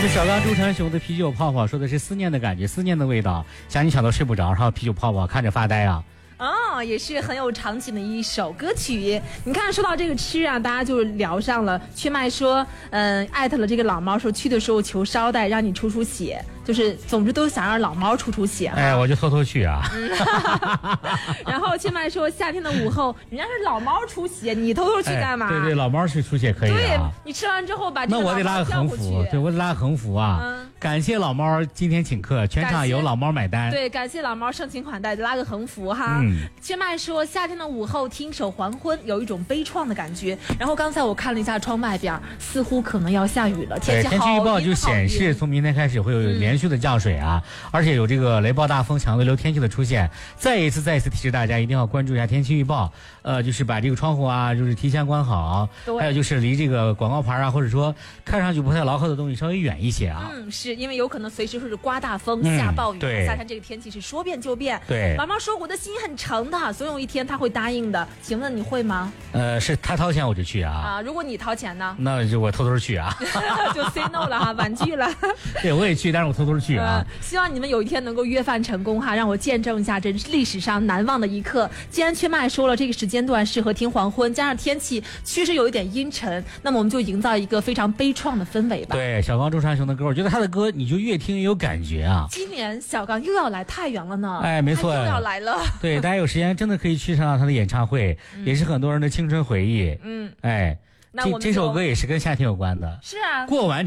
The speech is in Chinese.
是小刚周传雄的啤酒泡泡，说的是思念的感觉，思念的味道，想你想到睡不着，然后啤酒泡泡看着发呆啊。 也是很有场景的一首歌曲。你看，说到这个吃啊，大家就聊上了。缺麦说，艾特了这个老猫，说去的时候求捎带，让你出血，就是总之都想让老猫出血。 哎，我就偷偷去啊。 然后缺麦说，夏天的午后，人家是老猫出血，你偷偷去干嘛？ 对对，老猫去出血可以啊。 对，你吃完之后把这个老猫叫回去。 对，我得拉个横幅啊。感谢老猫今天请客，全场由老猫买单。 对，感谢老猫盛情款待，拉个横幅哈。缺麦说，夏天的午后听首黄昏，有一种悲怆的感觉。然后刚才我看了一下窗外边，似乎可能要下雨了。天气预报就显示，从明天开始会有连续的降水啊，而且有这个雷暴大风、强对流天气的出现。再一次提示大家，一定要关注一下天气预报。就是把这个窗户啊，就是提前关好。还有就是离这个广告牌啊，或者说看上去不太牢靠的东西稍微远一些啊。 是因为有可能随时会是刮大风、下暴雨。 对， 夏天这个天气是说变就变。 对， 老猫说我的心很诚的，总有一天他会答应的。请问你会吗？ 是他掏钱我就去啊。 如果你掏钱呢？ 那就我偷偷去啊。 就 say no 了哈，婉拒了。 对，我也去，但是我偷偷去啊。 希望你们有一天能够约饭成功哈，让我见证一下这历史上难忘的一刻。既然缺麦说了这个时间段适合听黄昏，加上天气确实有一点阴沉，那么我们就营造一个非常悲怆的氛围吧。 对，小刚周传雄的歌，我觉得他的歌你就越听越有感觉啊。 今年小刚又要来太原了呢。 哎，没错， 又要来了。 对，大家有时间真的可以去上他的演唱会，也是很多人的青春回忆。 那我们这首歌也是跟夏天有关的。 是啊， 过完